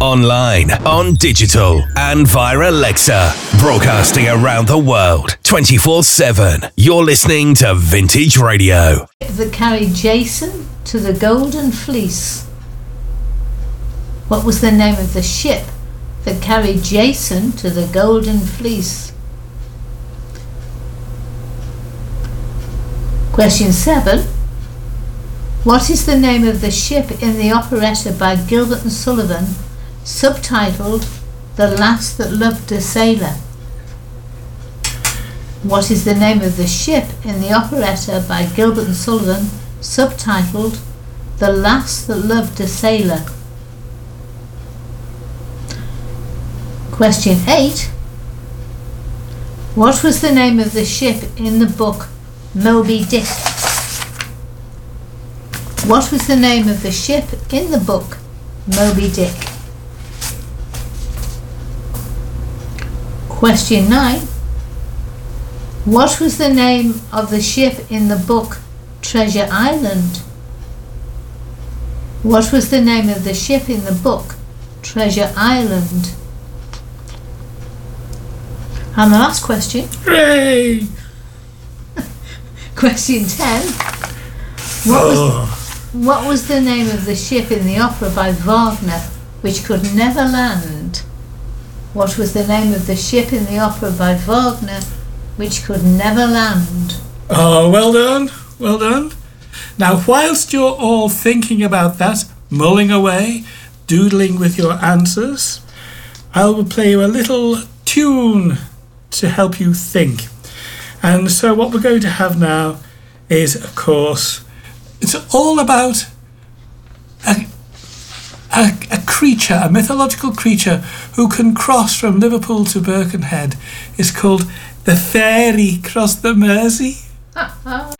online, on digital, and via Alexa. Broadcasting around the world, 24/7. You're listening to Vintage Radio. That carried Jason to the Golden Fleece. What was the name of the ship that carried Jason to the Golden Fleece? Question 7. What is the name of the ship in the operetta by Gilbert and Sullivan, subtitled The Lass That Loved a Sailor? What is the name of the ship in the operetta by Gilbert and Sullivan, subtitled The Lass That Loved a Sailor? Question 8. What was the name of the ship in the book Moby Dick? What was the name of the ship in the book Moby Dick? Question 9. What was the name of the ship in the book Treasure Island? What was the name of the ship in the book Treasure Island? And the last question. Hooray! Question 10. What was the name of the ship in the opera by Wagner which could never land? What was the name of the ship in the opera by Wagner which could never land? Oh, well done, well done. Now, whilst you're all thinking about that, mulling away, doodling with your answers, I will play you a little tune to help you think. And so what we're going to have now is, of course, it's all about a creature, a mythological creature who can cross from Liverpool to Birkenhead. It's called the Fairy Cross the Mersey.